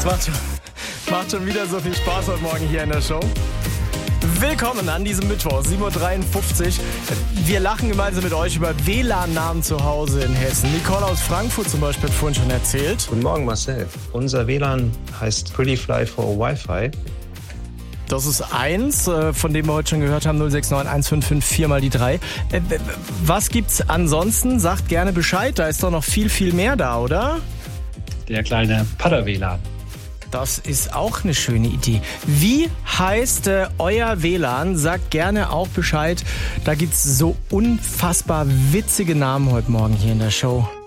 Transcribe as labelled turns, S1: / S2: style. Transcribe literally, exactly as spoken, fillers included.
S1: Es macht, macht schon wieder so viel Spaß heute Morgen hier in der Show. Willkommen an diesem Mittwoch, sieben Uhr dreiundfünfzig. Wir lachen gemeinsam mit euch über W L A N-Namen zu Hause in Hessen. Nicole aus Frankfurt zum Beispiel hat vorhin schon erzählt.
S2: Guten Morgen, Marcel. Unser W L A N heißt Pretty Fly for Wi-Fi.
S1: Das ist eins, von dem wir heute schon gehört haben, null sechs neun eins fünf fünf vier mal die drei. Was gibt's ansonsten? Sagt gerne Bescheid, da ist doch noch viel, viel mehr da, oder?
S3: Der kleine Padder-W L A N.
S1: Das ist auch eine schöne Idee. Wie heißt äh, euer W L A N? Sagt gerne auch Bescheid. Da gibt's so unfassbar witzige Namen heute Morgen hier in der Show.